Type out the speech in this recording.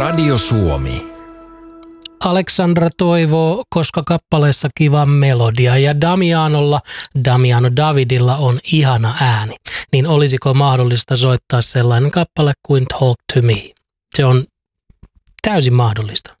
Radio Suomi. Aleksandra toivoo, koska kappaleessa kiva melodia ja Damiano Davidilla on ihana ääni, niin olisiko mahdollista soittaa sellainen kappale kuin Talk to Me? Se on täysin mahdollista.